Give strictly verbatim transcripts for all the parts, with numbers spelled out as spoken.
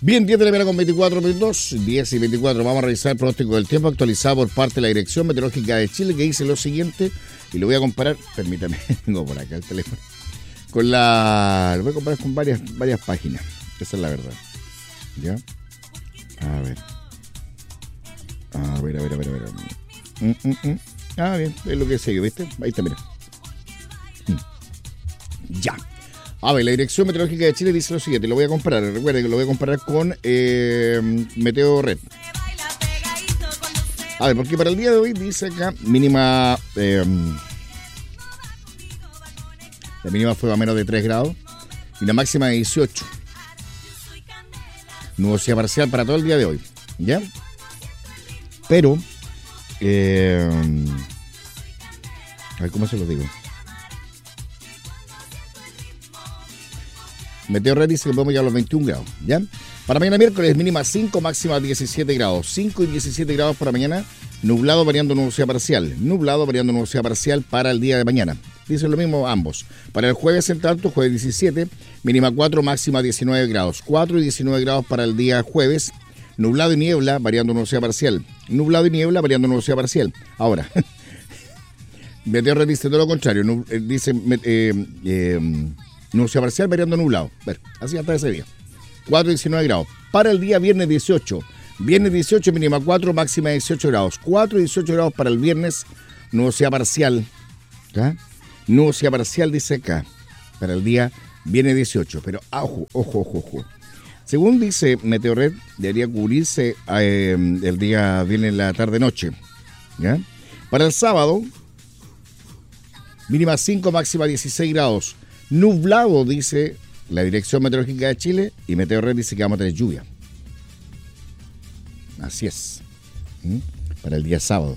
Bien, diez de la mañana con veinticuatro minutos, diez y veinticuatro. Vamos a revisar el pronóstico del tiempo actualizado por parte de la Dirección Meteorológica de Chile, que dice lo siguiente, y lo voy a comparar, permítame, tengo por acá el teléfono, con la, lo voy a comparar con varias, varias páginas, esa es la verdad. ¿Ya? A ver. A ver, a ver, a ver, a ver. Mm, mm, mm. Ah, bien, es lo que sé yo, ¿viste? Ahí está, mira. Mm. Ya. A ver, la Dirección Meteorológica de Chile dice lo siguiente, lo voy a comparar, recuerden que lo voy a comparar con eh, Meteo Red. A ver, porque para el día de hoy dice acá, mínima, eh, la mínima fue a menos de tres grados y la máxima de dieciocho. Nubosidad parcial para todo el día de hoy, ¿ya? Pero, eh, a ver, ¿cómo se lo digo? Meteo Red dice que podemos llegar a los veintiún grados, ¿ya? Para mañana miércoles, mínima cinco, máxima diecisiete grados. cinco y diecisiete grados para mañana, nublado variando nubosidad parcial. Nublado variando nubosidad parcial para el día de mañana. Dicen lo mismo ambos. Para el jueves en tanto, jueves diecisiete, mínima cuatro, máxima diecinueve grados. cuatro y diecinueve grados para el día jueves. Nublado y niebla variando nubosidad parcial. Nublado y niebla variando nubosidad parcial. Ahora, Meteo Red dice todo lo contrario. Nu, eh, dice... Eh, eh, nubosidad parcial variando nublado. Ver, así hasta ese día. cuatro y diecinueve grados. Para el día viernes dieciocho. Viernes dieciocho, mínima cuatro, máxima dieciocho grados. cuatro y dieciocho grados para el viernes. Nubosidad parcial. ¿Ya? Nubosidad parcial dice acá. Para el día viernes dieciocho. Pero ojo, ojo, ojo, ojo. Según dice Meteo Red, debería cubrirse eh, el día viernes en la tarde-noche. ¿Ya? Para el sábado, mínima cinco, máxima dieciséis grados. Nublado, dice la Dirección Meteorológica de Chile, y Meteo Red dice que vamos a tener lluvia. Así es. ¿Mm? Para el día sábado.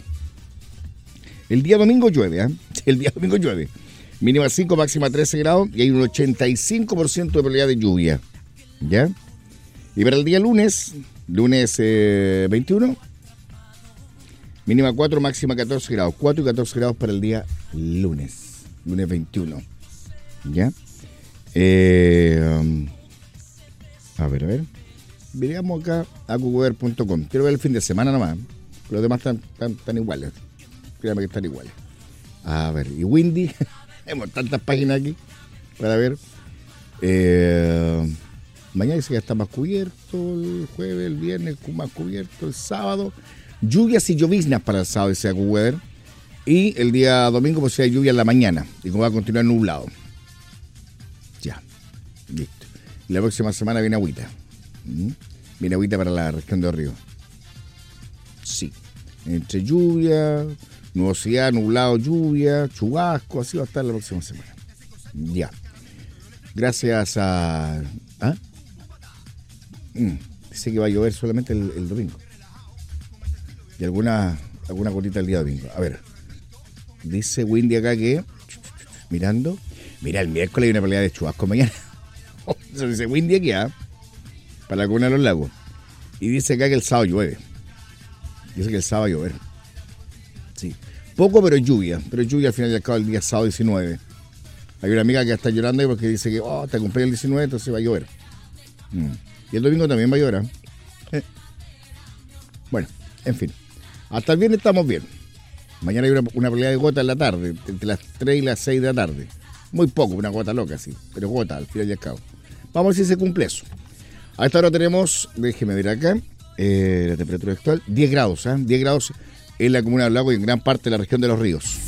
El día domingo llueve, ¿eh? El día domingo llueve. Mínima cinco, máxima trece grados, y hay un ochenta y cinco por ciento de probabilidad de lluvia. ¿Ya? Y para el día lunes, lunes eh, veintiuno, mínima cuatro, máxima catorce grados. cuatro y catorce grados para el día lunes. Lunes veintiuno. ¿Ya? Eh, um, a ver, a ver. Veamos acá a cucuver punto com. Quiero ver el fin de semana nomás. Los demás están, están, están iguales. Créame que están iguales. A ver, y Windy. Tenemos tantas páginas aquí para ver. Eh, mañana dice que ya está más cubierto. El jueves, el viernes, más cubierto. El sábado. Lluvias y lloviznas para el sábado, dice AccuWeather. Y el día domingo, pues, hay lluvia en la mañana. Y como va a continuar nublado. Ya, listo. Y la próxima semana viene agüita. ¿Mm? Viene agüita para la región de Río. Sí. Entre lluvia, nubosidad, nublado, lluvia, chubasco, así va a estar la próxima semana. Ya. Gracias a... ¿Ah? Mm. Dice que va a llover solamente el, el domingo. Y alguna, alguna gotita el día domingo. A ver. Dice Windy acá que... Mirando... Mira, el miércoles hay una pelea de chubasco mañana. Eso dice Windy aquí, ¿ah? Para la Comuna de los Lagos. Y dice acá que el sábado llueve. Dice que el sábado va a llover. Sí. Poco, pero lluvia. Pero lluvia al final y al cabo del día sábado diecinueve. Hay una amiga que está llorando ahí porque dice que, oh, te compré el diecinueve, entonces va a llover. Mm. Y el domingo también va a llover. ¿Eh? Bueno, en fin. Hasta el viernes estamos bien. Mañana hay una, una pelea de gota en la tarde, entre las tres y las seis de la tarde. Muy poco, una gota loca, sí, pero gota al final y al cabo. Vamos a ver si se cumple eso. A esta hora tenemos, déjeme ver acá, eh, la temperatura actual, diez grados, ¿eh? diez grados en la Comuna del Lago y en gran parte de la región de los ríos.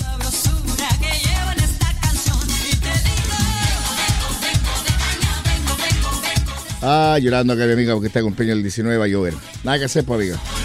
Ah, llorando acá mi amiga porque está cumpleaños el diecinueve, va a llover. Nada que hacer, pues, amiga.